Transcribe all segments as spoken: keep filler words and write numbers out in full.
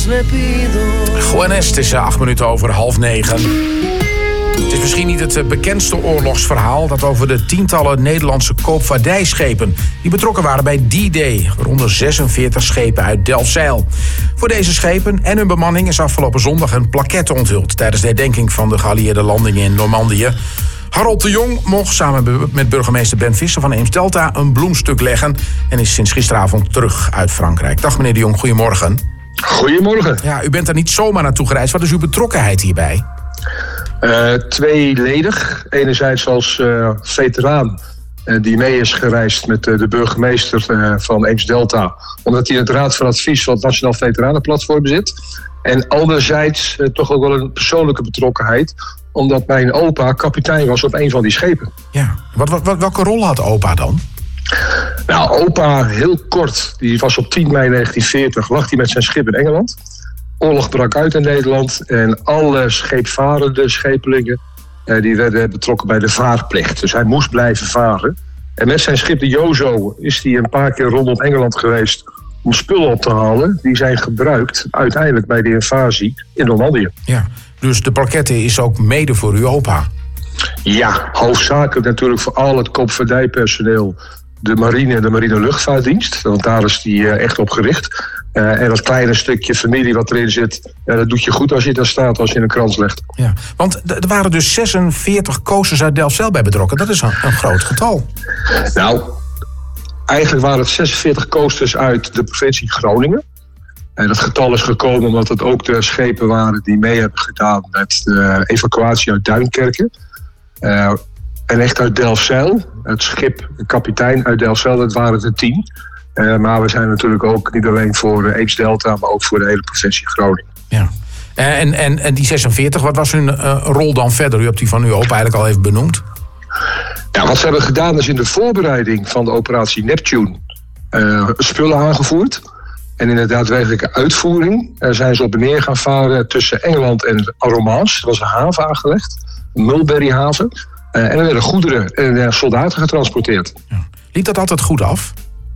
le pido. Juanes, het is acht minuten over half negen. Het is misschien niet het bekendste oorlogsverhaal dat over de tientallen Nederlandse koopvaardijschepen die betrokken waren bij D-Day, waaronder zesenveertig schepen uit Delfzijl. Voor deze schepen en hun bemanning is afgelopen zondag een plaquette onthuld tijdens de herdenking van de geallieerde landingen in Normandië. Harold de Jong mocht samen met burgemeester Ben Visser van Eems-Delta een bloemstuk leggen en is sinds gisteravond terug uit Frankrijk. Dag meneer de Jong, goedemorgen. Goedemorgen. Ja, u bent daar niet zomaar naartoe gereisd. Wat is uw betrokkenheid hierbij? Uh, tweeledig. Enerzijds als uh, veteraan uh, die mee is gereisd met uh, de burgemeester uh, van Eems-Delta, omdat hij in het Raad van Advies van het Nationaal Veteranenplatform zit. En anderzijds uh, toch ook wel een persoonlijke betrokkenheid, omdat mijn opa kapitein was op een van die schepen. Ja. Wat, wat, welke rol had opa dan? Nou, opa, heel kort, die was op tien mei negentien veertig, lag hij met zijn schip in Engeland. Oorlog brak uit in Nederland en alle scheepvarende schepelingen eh, die werden betrokken bij de vaarplicht. Dus hij moest blijven varen. En met zijn schip de Jozo is hij een paar keer rondom Engeland geweest om spullen op te halen. Die zijn gebruikt uiteindelijk bij de invasie in Normandië. Ja, dus de plaquette is ook mede voor uw opa? Ja, hoofdzakelijk natuurlijk voor al het koopvaardijpersoneel, de marine en de marine luchtvaartdienst. Want daar is die uh, echt op gericht. Uh, en dat kleine stukje familie wat erin zit, uh, dat doet je goed als je daar staat, als je in een krans legt. Ja, want er waren dus zesenveertig coasters uit Delfzijl bij betrokken. Dat is een, een groot getal. Nou, eigenlijk waren het zesenveertig coasters uit de provincie Groningen. En dat getal is gekomen omdat het ook de schepen waren die mee hebben gedaan met de evacuatie uit Duinkerken. Uh, en echt uit Delfzijl, het schip, de kapitein uit Delfzijl, dat waren er tien. Uh, maar we zijn natuurlijk ook niet alleen voor uh, Eems-Delta, maar ook voor de hele provincie Groningen. Ja. En, en, en die zesenveertig, wat was hun uh, rol dan verder? U hebt die van uw opa eigenlijk al even benoemd. Ja, wat ze hebben gedaan is in de voorbereiding van de operatie Neptune uh, spullen aangevoerd. En in de daadwerkelijke uitvoering uh, zijn ze op en neer gaan varen tussen Engeland en Romans. Er was een haven aangelegd, een Mulberry-haven. Uh, en er werden goederen en uh, soldaten getransporteerd. Ja. Liep dat altijd goed af?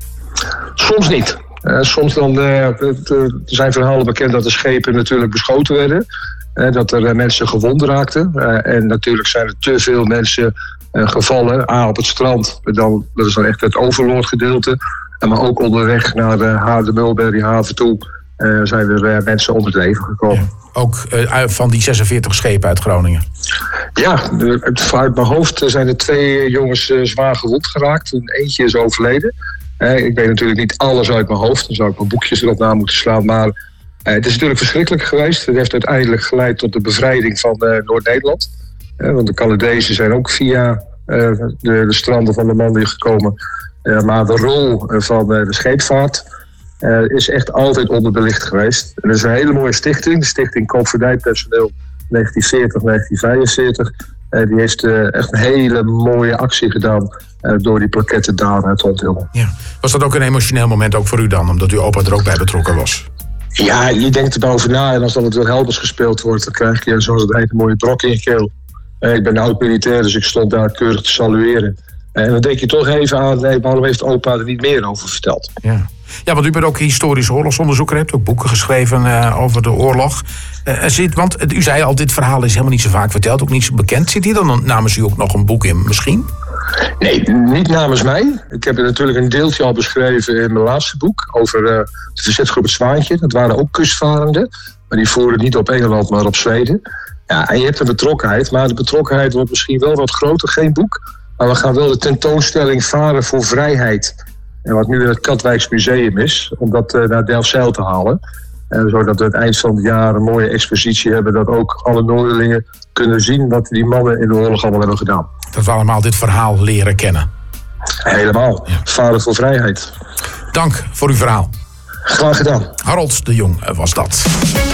Soms niet. Uh, soms dan, uh, er zijn verhalen bekend dat de schepen natuurlijk beschoten werden. Uh, dat er uh, mensen gewond raakten. Uh, en natuurlijk zijn er te veel mensen uh, gevallen. A, op het strand. Dan, dat is dan echt het overlord gedeelte. Uh, maar ook onderweg naar de, de Mulberry haven toe uh, zijn er uh, mensen om het leven gekomen. Ja, ook uh, van die zesenveertig schepen uit Groningen? Ja, uit mijn hoofd zijn er twee jongens uh, zwaar gewond geraakt. En eentje is overleden. Uh, ik weet natuurlijk niet alles uit mijn hoofd. Dan zou ik mijn boekjes erop na moeten slaan. Maar uh, het is natuurlijk verschrikkelijk geweest. Het heeft uiteindelijk geleid tot de bevrijding van uh, Noord-Nederland. Uh, want de Canadezen zijn ook via uh, de, de stranden van Normandië gekomen. Uh, maar de rol uh, van uh, de scheepvaart uh, is echt altijd onderbelicht geweest. En er is een hele mooie stichting. De Stichting Koopvaardijpersoneel negentien veertig tot negentien vijfenveertig. Uh, die heeft uh, echt een hele mooie actie gedaan uh, door die plaquette daar te onthullen. Ja. Was dat ook een emotioneel moment ook voor u dan, omdat uw opa er ook bij betrokken was? Ja, je denkt erover na en als dan het Wilhelmus gespeeld wordt, dan krijg je zoals het heet een mooie brok in je keel. Uh, ik ben oud-militair, dus ik stond daar keurig te salueren. Uh, en dan denk je toch even aan, nee, waarom heeft opa er niet meer over verteld? Ja. Ja, want u bent ook historisch oorlogsonderzoeker, hebt ook boeken geschreven uh, over de oorlog. Uh, zit, want u zei al, dit verhaal is helemaal niet zo vaak verteld, ook niet zo bekend. Zit hier dan namens u ook nog een boek in, misschien? Nee, niet namens mij. Ik heb er natuurlijk een deeltje al beschreven in mijn laatste boek over uh, de verzetsgroep Het Zwaantje. Dat waren ook kustvarenden, maar die voeren niet op Engeland, maar op Zweden. Ja, en je hebt een betrokkenheid, maar de betrokkenheid wordt misschien wel wat groter, geen boek. Maar we gaan wel de tentoonstelling Varen voor Vrijheid, en wat nu in het Katwijks Museum is, om dat uh, naar Delfzijl te halen. En zodat we aan het eind van het jaar een mooie expositie hebben, dat ook alle Noorderlingen kunnen zien wat die mannen in de oorlog allemaal hebben gedaan. Dat we allemaal dit verhaal leren kennen. Helemaal. Ja. Varen voor Vrijheid. Dank voor uw verhaal. Graag gedaan. Harold de Jong was dat.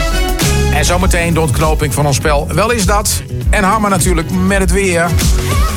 En zometeen de ontknoping van ons spel. Wel is dat. En Hammer natuurlijk met het weer.